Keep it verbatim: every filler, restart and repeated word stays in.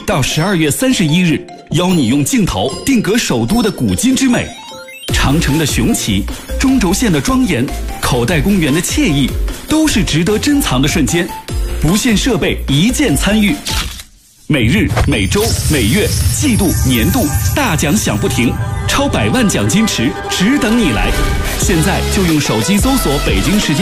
到十二月三十一日，邀你用镜头定格首都的古今之美，长城的雄奇，中轴线的庄严，口袋公园的惬意，都是值得珍藏的瞬间。不限设备，一键参与。每日、每周、每月、季度、年度大奖响不停，超百万奖金池只等你来！现在就用手机搜索北京时间